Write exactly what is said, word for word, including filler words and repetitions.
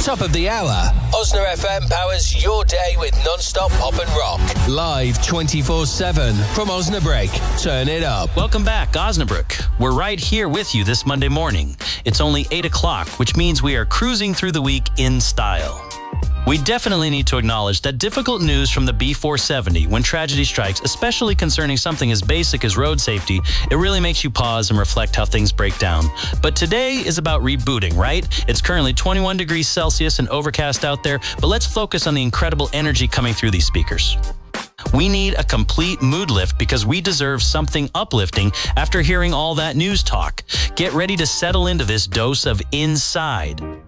Top of the hour. Osna F M powers your day with non-stop pop and rock. Live twenty-four seven from Osnabrück. Turn it up. Welcome back, Osnabrück. We're right here with you this Monday morning. It's only eight o'clock, which means we are cruising through the week in style. We definitely need to acknowledge that difficult news from the B four seventy when tragedy strikes, especially concerning something as basic as road safety, it really makes you pause and reflect how things break down. But today is about rebooting, right? It's currently twenty-one degrees Celsius and overcast out there, but let's focus on the incredible energy coming through these speakers. We need a complete mood lift because we deserve something uplifting after hearing all that news talk. Get ready to settle into this dose of inside.